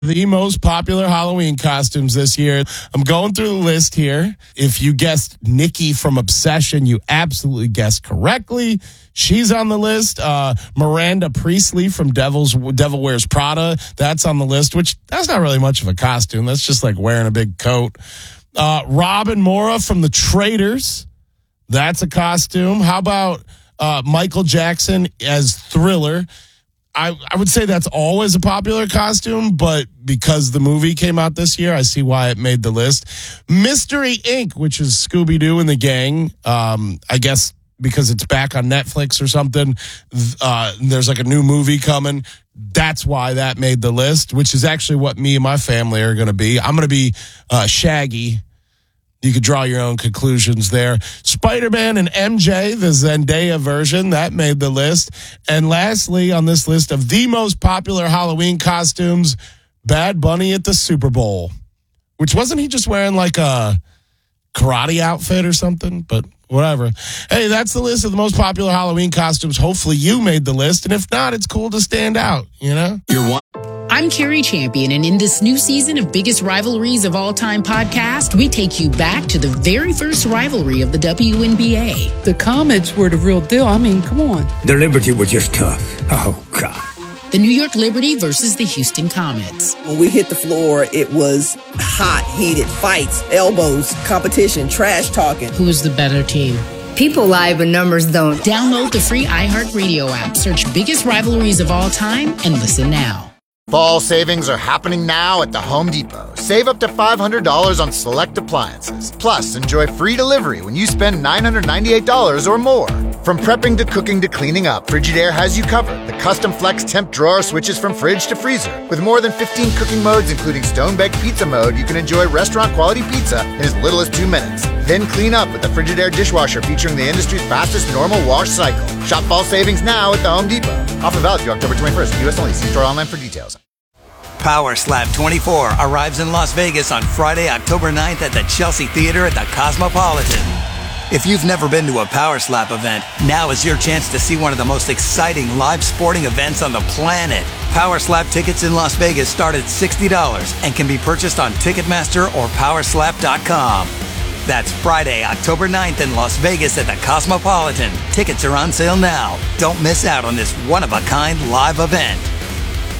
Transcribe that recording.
The most popular Halloween costumes this year. I'm going through the list here. If you guessed Nikki from Obsession, you absolutely guessed correctly. She's on the list. Miranda Priestley from Devil Wears Prada, that's on the list, which that's not really much of a costume. That's just like wearing a big coat. Robin Mora from The Traitors, that's a costume. How about Michael Jackson as Thriller? I would say that's always a popular costume, but because the movie came out this year, I see why it made the list. Mystery Inc., which is Scooby-Doo and the gang, I guess because it's back on Netflix or something, there's like a new movie coming. That's why that made the list, which is actually what me and my family are going to be. I'm going to be Shaggy. You could draw your own conclusions there. Spider-Man and MJ, the Zendaya version, that made the list. And lastly, on this list of the most popular Halloween costumes, Bad Bunny at the Super Bowl. Which wasn't he just wearing like a karate outfit or something? But whatever. Hey, that's the list of the most popular Halloween costumes. Hopefully you made the list. And if not, it's cool to stand out, you know? I'm Carrie Champion, and in this new season of Biggest Rivalries of All Time podcast, we take you back to the very first rivalry of the WNBA. The Comets were the real deal. I mean, come on. The Liberty were just tough. Oh, God. The New York Liberty versus the Houston Comets. When we hit the floor, it was hot, heated fights, elbows, competition, trash talking. Who was the better team? People lie, but numbers don't. Download the free iHeartRadio app, search Biggest Rivalries of All Time, and listen now. Fall savings are happening now at the Home Depot. Save up to $500 on select appliances. Plus, enjoy free delivery when you spend $998 or more. From prepping to cooking to cleaning up, Frigidaire has you covered. The custom flex temp drawer switches from fridge to freezer. With more than 15 cooking modes, including stone-baked pizza mode, you can enjoy restaurant-quality pizza in as little as 2 minutes. Then clean up with the Frigidaire dishwasher featuring the industry's fastest normal wash cycle. Shop fall savings now at the Home Depot. Offer valid through October 21st. U.S. only. See store online for details. Power Slap 24 arrives in Las Vegas on Friday, October 9th at the Chelsea Theater at the Cosmopolitan. If you've never been to a Power Slap event, now is your chance to see one of the most exciting live sporting events on the planet. Power Slap tickets in Las Vegas start at $60 and can be purchased on Ticketmaster or Powerslap.com. That's Friday, October 9th in Las Vegas at the Cosmopolitan. Tickets are on sale now. Don't miss out on this one-of-a-kind live event.